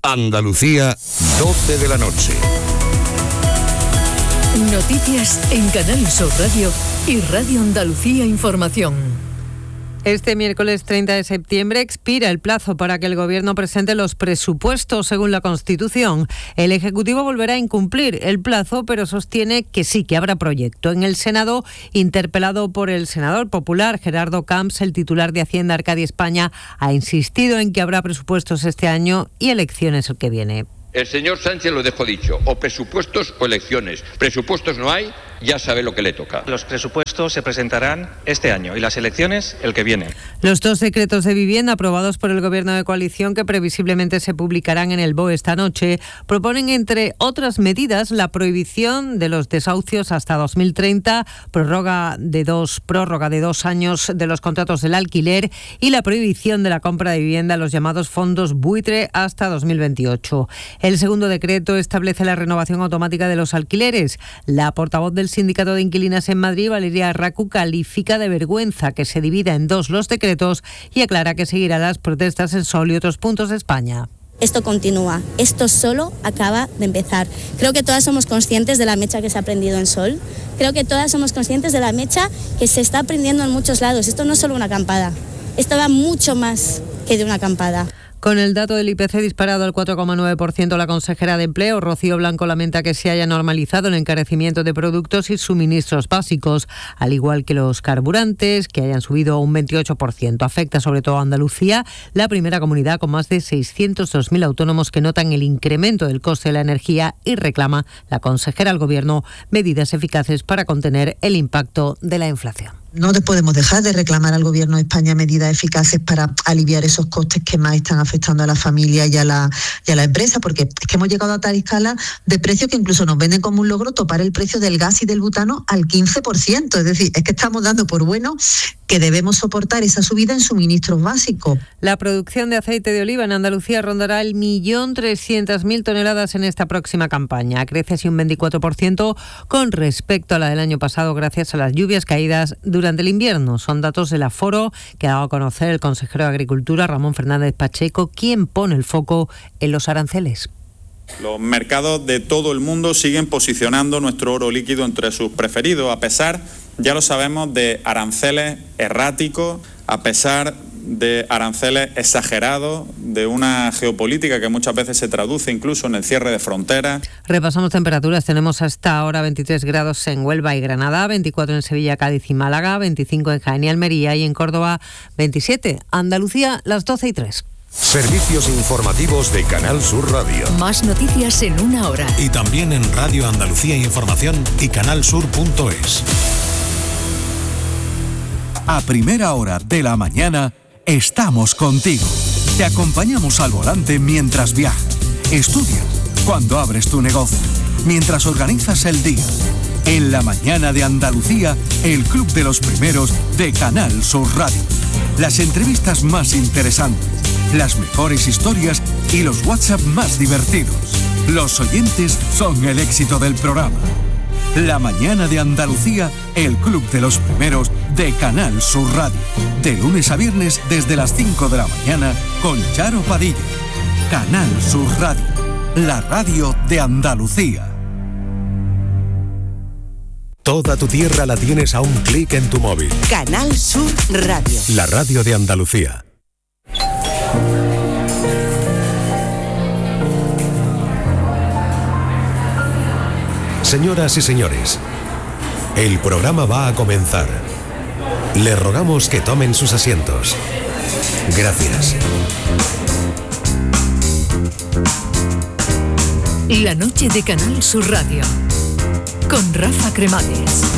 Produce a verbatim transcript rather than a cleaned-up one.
Andalucía, doce de la noche. Noticias en Canal Sur Radio y Radio Andalucía Información. Este miércoles treinta de septiembre expira el plazo para que el Gobierno presente los presupuestos según la Constitución. El Ejecutivo volverá a incumplir el plazo, pero sostiene que sí, que habrá proyecto. En el Senado, interpelado por el senador popular Gerardo Camps, el titular de Hacienda Arcadia España ha insistido en que habrá presupuestos este año y elecciones el que viene. El señor Sánchez lo dejó dicho, o presupuestos o elecciones. Presupuestos no hay, ya sabe lo que le toca. Los presupuestos se presentarán este año y las elecciones el que viene. Los dos decretos de vivienda aprobados por el Gobierno de coalición, que previsiblemente se publicarán en el B O E esta noche, proponen, entre otras medidas, la prohibición de los desahucios hasta dos mil treinta, prórroga de dos, prórroga de dos años de los contratos del alquiler y la prohibición de la compra de vivienda a los llamados fondos buitre hasta dos mil veintiocho. El segundo decreto establece la renovación automática de los alquileres. La portavoz del Sindicato de Inquilinas en Madrid, Valeria Arracu, califica de vergüenza que se divida en dos los decretos y aclara que seguirá las protestas en Sol y otros puntos de España. Esto continúa, esto solo acaba de empezar. Creo que todas somos conscientes de la mecha que se ha prendido en Sol. Creo que todas somos conscientes de la mecha que se está prendiendo en muchos lados. Esto no es solo una acampada, esto va mucho más que de una acampada. Con el dato del I P C disparado al cuatro coma nueve por ciento, la consejera de Empleo, Rocío Blanco, lamenta que se haya normalizado el encarecimiento de productos y suministros básicos, al igual que los carburantes, que hayan subido un veintiocho por ciento. Afecta sobre todo a Andalucía, la primera comunidad con más de seiscientos dos mil autónomos que notan el incremento del coste de la energía, y reclama la consejera al Gobierno medidas eficaces para contener el impacto de la inflación. No podemos dejar de reclamar al Gobierno de España medidas eficaces para aliviar esos costes que más están afectando a la familia y a la, y a la empresa, porque es que hemos llegado a tal escala de precios que incluso nos venden como un logro topar el precio del gas y del butano al quince por ciento. Es decir, es que estamos dando por bueno que debemos soportar esa subida en suministros básicos. La producción de aceite de oliva en Andalucía rondará el millón trescientas mil toneladas en esta próxima campaña. Crece así un veinticuatro por ciento con respecto a la del año pasado, gracias a las lluvias caídas durante el invierno. Son datos del aforo que ha dado a conocer el consejero de Agricultura, Ramón Fernández Pacheco, quien pone el foco en los aranceles. Los mercados de todo el mundo siguen posicionando nuestro oro líquido entre sus preferidos, a pesar, ya lo sabemos, de aranceles erráticos, a pesar de aranceles exagerados, de una geopolítica que muchas veces se traduce incluso en el cierre de fronteras. Repasamos temperaturas. Tenemos hasta ahora veintitrés grados en Huelva y Granada, veinticuatro en Sevilla, Cádiz y Málaga, veinticinco en Jaén y Almería, y en Córdoba veintisiete. Andalucía, las doce y tres. Servicios informativos de Canal Sur Radio. Más noticias en una hora. Y también en Radio Andalucía Información y canalsur punto es. A primera hora de la mañana estamos contigo. Te acompañamos al volante mientras viajas, estudias, cuando abres tu negocio, mientras organizas el día. En la mañana de Andalucía, el Club de los Primeros de Canal Sur Radio. Las entrevistas más interesantes, las mejores historias y los WhatsApp más divertidos. Los oyentes son el éxito del programa. La mañana de Andalucía, el Club de los Primeros de Canal Sur Radio. De lunes a viernes desde las cinco de la mañana con Charo Padilla. Canal Sur Radio, la radio de Andalucía. Toda tu tierra la tienes a un clic en tu móvil. Canal Sur Radio. La radio de Andalucía. Señoras y señores, el programa va a comenzar. Les rogamos que tomen sus asientos. Gracias. La noche de Canal Sur Radio con Rafa Cremades.